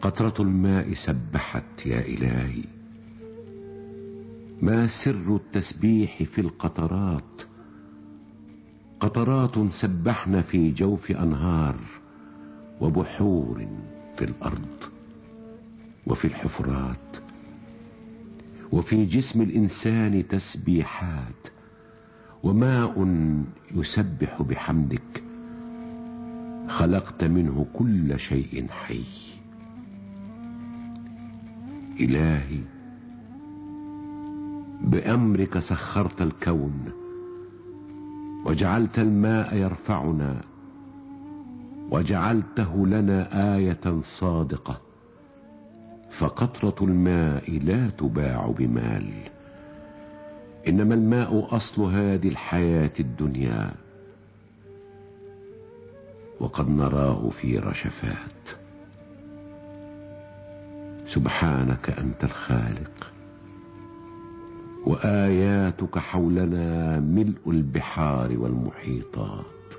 قطرة الماء سبحت يا إلهي. ما سر التسبيح في القطرات؟ قطرات سبحن في جوف أنهار وبحور في الأرض وفي الحفرات، وفي جسم الإنسان تسبيحات، وماء يسبح بحمدك. خلقت منه كل شيء حي. إلهي، بأمرك سخرت الكون، وجعلت الماء يرفعنا، وجعلته لنا آية صادقة. فقطرة الماء لا تباع بمال، إنما الماء أصل هذه الحياة الدنيا، وقد نراه في رشفات. سبحانك أنت الخالق، وآياتك حولنا ملء البحار والمحيطات.